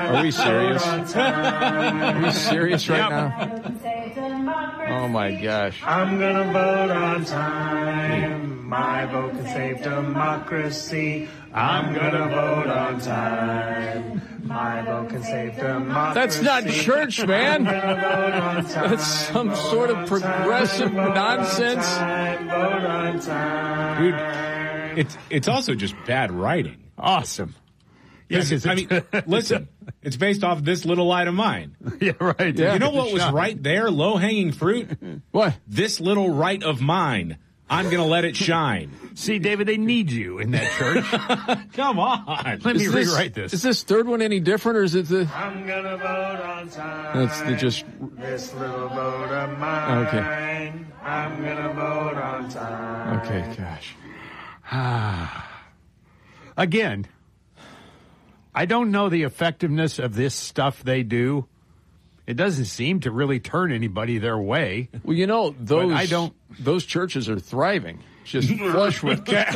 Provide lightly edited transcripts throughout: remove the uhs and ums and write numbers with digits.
Are we serious? Are we serious right now? Oh, my gosh. I'm gonna vote on time. My vote can save democracy. I'm gonna vote on time. My vote can save democracy. That's not church, man. I'm gonna vote on time. That's some sort of progressive nonsense. Vote on time. Dude, it's also just bad writing. Awesome. Yes, I mean, listen, it's based off this little light of mine. Yeah, right. You know what was right there, low-hanging fruit? What? This little right of mine. I'm going to let it shine. See, David, they need you in that church. Come on. Let me rewrite this. Is this third one any different, or is it the... I'm gonna vote on time. That's the just... This little vote of mine. Okay. I'm gonna vote on time. Okay, gosh. Again, I don't know the effectiveness of this stuff they do. It doesn't seem to really turn anybody their way. Well, you know, those churches are thriving. Just flush with cash.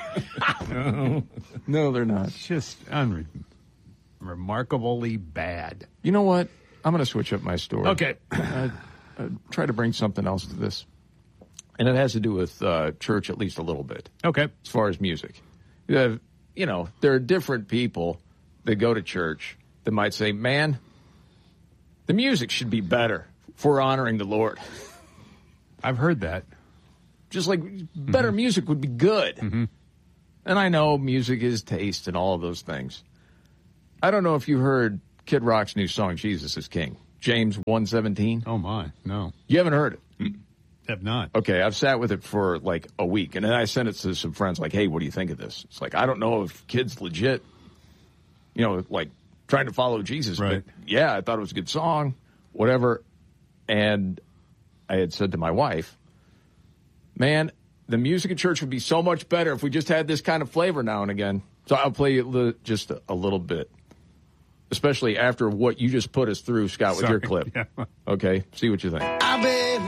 No, they're not. It's just remarkably bad. You know what? I'm going to switch up my story. Okay. Try to bring something else to this. And it has to do with church at least a little bit. Okay. As far as music. You know, there are different people that go to church that might say, man, the music should be better for honoring the Lord. I've heard that. Just like better music would be good. Mm-hmm. And I know music is taste and all of those things. I don't know if you heard Kid Rock's new song, Jesus is King. James 1:17. Oh, my. No. You haven't heard it? Have not. Okay, I've sat with it for like a week, and then I sent it to some friends like, hey, what do you think of this? It's like, I don't know if Kid's legit, you know, like trying to follow Jesus. Right. But yeah, I thought it was a good song, whatever. And I had said to my wife, man, the music at church would be so much better if we just had this kind of flavor now and again. So I'll play just a little bit, especially after what you just put us through, Scott, with your clip. Yeah. Okay, see what you think. I've been